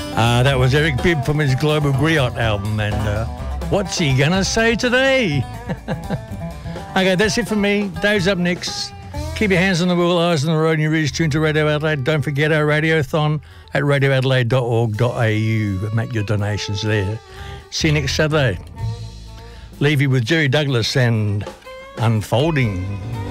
That was Eric Bibb from his Global Griot album, and what's he gonna say today? Okay, that's it for me. Dave's up next. Keep your hands on the wheel, eyes on the road, and you're really tuned to Radio Adelaide. Don't forget our radiothon at radioadelaide.org.au. Make your donations there. See you next Saturday. Leave you with Jerry Douglas and Unfolding.